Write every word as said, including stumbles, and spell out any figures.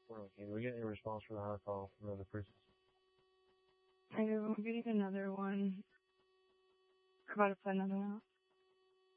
Okay, did we get any response from the high call from the other prisons? I'm getting another one. I'm about to play another one out.